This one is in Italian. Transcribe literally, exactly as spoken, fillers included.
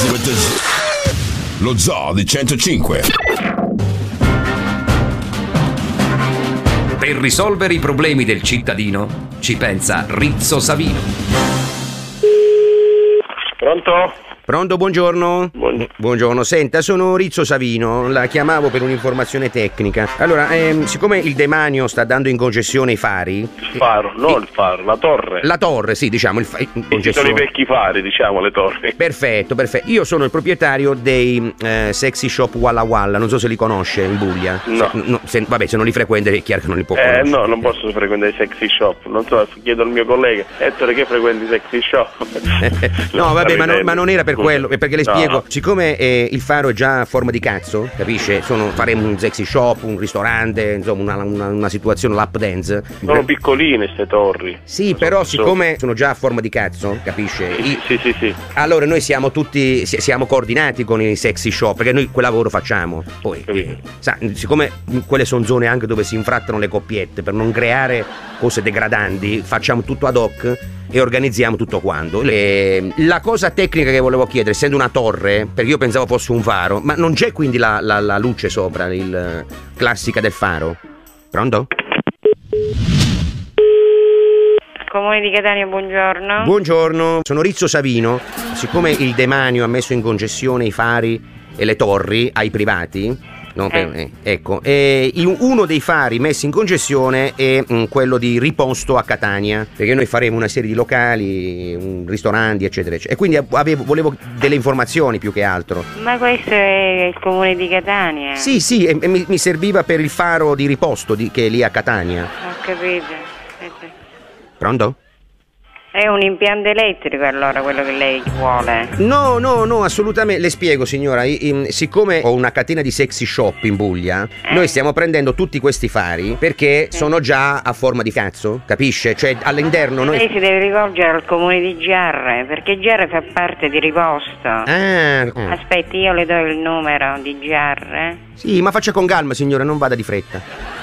Lo Zoo di centocinque. Per risolvere i problemi del cittadino ci pensa Rizzo Savino. Pronto? Pronto, buongiorno. Buon- Buongiorno, senta, sono Rizzo Savino, la chiamavo per un'informazione tecnica. Allora, ehm, siccome il demanio sta dando in concessione i fari... Il faro, no il faro, la torre. La torre, sì, diciamo, il fa- in Ci sono concessione. i vecchi fari, diciamo, le torri. Perfetto, perfetto. Io sono il proprietario dei eh, Sexy Shop Walla Walla, non so se li conosce in Puglia. No. Se, no, se- vabbè, se non li frequenta è chiaro che non li può Eh conoscere. no, non posso frequentare i sexy shop. Non so, chiedo al mio collega, Ettore, che frequenti i sexy shop? No, vabbè, ma, no- ma non era per Scusa. quello, è perché le No. spiego, siccome eh, il faro è già a forma di cazzo, capisce? Sono, faremo un sexy shop, un ristorante, insomma, una, una, una situazione lap dance. Sono piccoline ste torri. Sì, Non però so- siccome sono già a forma di cazzo, capisce? I- Sì, sì, sì. Allora noi siamo tutti, si- siamo coordinati con i sexy shop, perché noi quel lavoro facciamo. Poi, Capito. eh, sa, siccome quelle sono zone anche dove si infrattano le coppiette, per non creare cose degradanti, facciamo tutto ad hoc e organizziamo tutto quanto. Le- la cosa tecnica che volevo chiedere, essendo una torre, perché io pensavo fosse un faro, ma non c'è quindi la, la- la luce sopra, il classica del faro? Pronto? Comune di Catania, buongiorno. Buongiorno, sono Rizzo Savino. Siccome il demanio ha messo in concessione i fari e le torri ai privati, no, per- Eh. eh, ecco, e in- uno dei fari messi in concessione è mm, quello di Riposto a Catania, perché noi faremo una serie di locali, un- ristoranti, eccetera, eccetera. E quindi avevo- volevo delle informazioni più che altro. Ma questo è il comune di Catania? Sì, sì, e, e mi, mi serviva per il faro di Riposto di- che è lì a Catania. Ho capito. Aspetta. Pronto? È un impianto elettrico allora quello che lei vuole? No, no, no, assolutamente. Le spiego, signora. I- i- siccome ho una catena di sexy shop in Puglia, Eh. noi stiamo prendendo tutti questi fari perché sono già a forma di cazzo, capisce? Cioè all'interno Lei noi. si deve rivolgere al comune di Giarre, perché Giarre fa parte di Riposto. Ah, mm. Aspetti, io le do il numero di Giarre. sì, ma faccia con calma, signora, non vada di fretta.